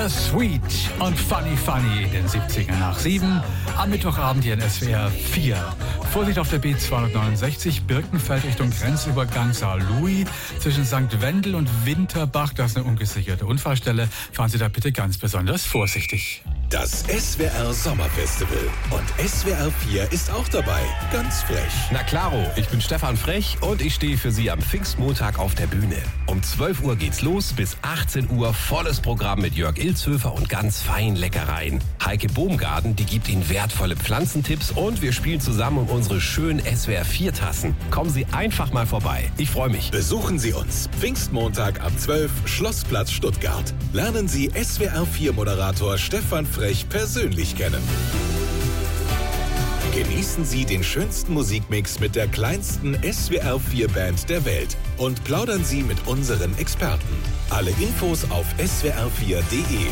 Sweet und Funny Funny, den 70er nach 7, am Mittwochabend hier in SWR 4. Vorsicht auf der B269, Birkenfeld Richtung Grenzübergang Saarlouis, zwischen St. Wendel und Winterbach, das ist eine ungesicherte Unfallstelle. Fahren Sie da bitte ganz besonders vorsichtig. Das SWR Sommerfestival und SWR 4 ist auch dabei, ganz frech. Na klaro, ich bin Stefan Frech und ich stehe für Sie am Pfingstmontag auf der Bühne. Um 12 Uhr geht's los, bis 18 Uhr volles Programm mit Jörg Ilzhöfer und ganz feinen Leckereien. Heike Bohmgarten, die gibt Ihnen wertvolle Pflanzentipps und wir spielen zusammen um unsere schönen SWR 4 Tassen. Kommen Sie einfach mal vorbei. Ich freue mich. Besuchen Sie uns. Pfingstmontag ab 12, Schlossplatz Stuttgart. Lernen Sie SWR 4 Moderator Stefan Frech persönlich kennen. Genießen Sie den schönsten Musikmix mit der kleinsten SWR 4 Band der Welt und plaudern Sie mit unseren Experten. Alle Infos auf swr4.de.